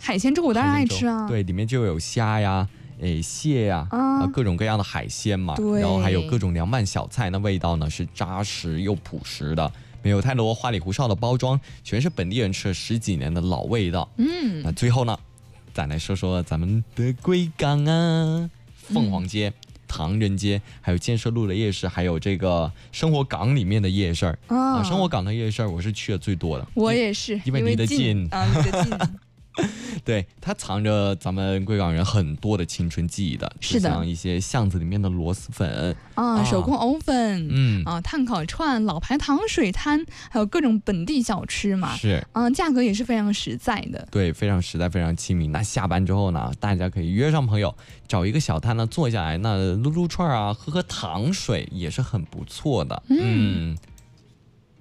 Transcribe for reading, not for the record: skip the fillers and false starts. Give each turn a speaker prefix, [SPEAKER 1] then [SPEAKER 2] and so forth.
[SPEAKER 1] 海鲜粥我当然爱吃啊。
[SPEAKER 2] 对，里面就有虾呀、蟹呀、各种各样的海鲜嘛，
[SPEAKER 1] 对，
[SPEAKER 2] 然后还有各种凉拌小菜，那味道呢是扎实又朴实的，没有太多花里胡哨的包装，全是本地人吃了10几年的老味道。那最后呢，再来说说咱们的贵港啊，凤凰街、唐人街，还有建设路的夜市，还有这个生活港里面的夜市生活港的夜市我是去的最多的。
[SPEAKER 1] 我也是，
[SPEAKER 2] 因为离得近
[SPEAKER 1] 啊，离得近。
[SPEAKER 2] 对，它藏着咱们贵港人很多的青春记忆的，
[SPEAKER 1] 是的，
[SPEAKER 2] 像一些巷子里面的螺蛳粉
[SPEAKER 1] 手工藕粉，炭烤串、老牌糖水摊，还有各种本地小吃嘛，
[SPEAKER 2] 是，
[SPEAKER 1] 价格也是非常实在的，
[SPEAKER 2] 对，非常实在，非常亲民。那下班之后呢，大家可以约上朋友，找一个小摊呢坐下来，那撸撸串啊，喝喝糖水也是很不错的。